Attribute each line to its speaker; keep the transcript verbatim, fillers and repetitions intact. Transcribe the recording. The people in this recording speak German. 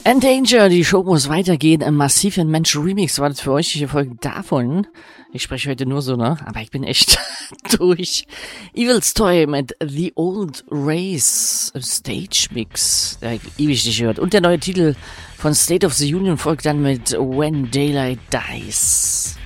Speaker 1: Endanger, die Show muss weitergehen. Ein massiven Mensch Remix war das für euch, die Folge davon. Ich spreche heute nur so, ne? Aber ich bin echt durch. Evil's Toy mit The Old Race Stage Mix, der ewig nicht gehört. Und der neue Titel von State of the Union folgt dann mit When Daylight Dies.